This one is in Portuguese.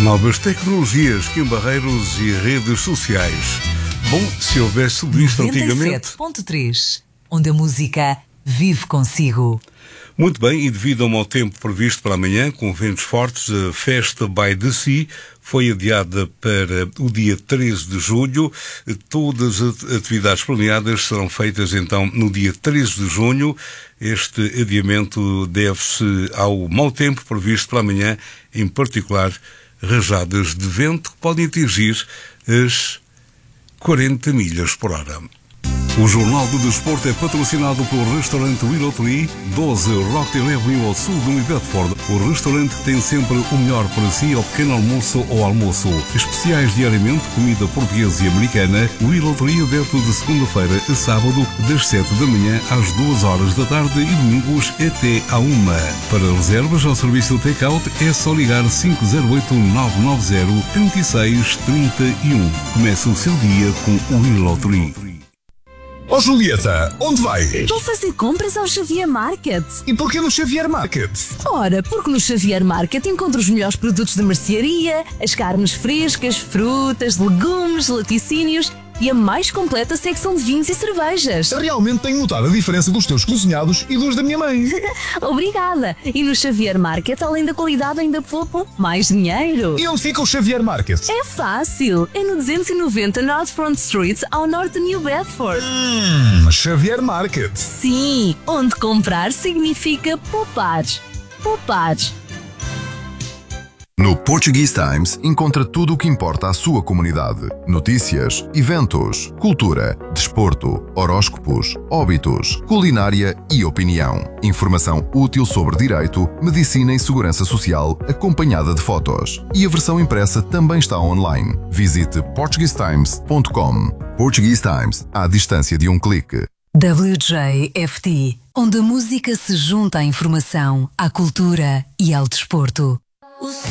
Novas tecnologias, Kim Barreiros e redes sociais. Bom, se houvesse tudo isto antigamente... 97.3, onde a música vive consigo. Muito bem, e devido ao mau tempo previsto para amanhã, com ventos fortes, a festa by the Sea foi adiada para o dia 13 de julho. Todas as atividades planeadas serão feitas então no dia 13 de junho. Este adiamento deve-se ao mau tempo previsto para amanhã, em particular rajadas de vento que podem atingir as 40 milhas por hora. O Jornal do Desporto é patrocinado pelo restaurante Willow Tree, 12 Rockdale Avenue ao sul de Bedford. O restaurante tem sempre o melhor para si ao pequeno almoço ou almoço. Especiais diariamente, comida portuguesa e americana. Willow Tree aberto de segunda-feira a sábado, das 7 da manhã às 2 horas da tarde e domingos até à 1. Para reservas ao serviço take-out é só ligar 508-990-3631. Começa o seu dia com o Willow Tree. Oh Julieta, onde vai? Vou fazer compras ao Xavier Market. E porquê no Xavier Market? Ora, porque no Xavier Market encontro os melhores produtos de mercearia, as carnes frescas, frutas, legumes, laticínios e a mais completa secção de vinhos e cervejas. Realmente tenho notado a diferença dos teus cozinhados e dos da minha mãe. Obrigada! E no Xavier Market, além da qualidade, ainda poupo mais dinheiro. E onde fica o Xavier Market? É fácil! É no 290 North Front Street, ao norte de New Bedford. Xavier Market. Sim, onde comprar significa poupar. Poupar. No Portuguese Times encontra tudo o que importa à sua comunidade. Notícias, eventos, cultura, desporto, horóscopos, óbitos, culinária e opinião. Informação útil sobre direito, medicina e segurança social, acompanhada de fotos. E a versão impressa também está online. Visite portuguesetimes.com. Portuguese Times, à distância de um clique. WJFT, onde a música se junta à informação, à cultura e ao desporto.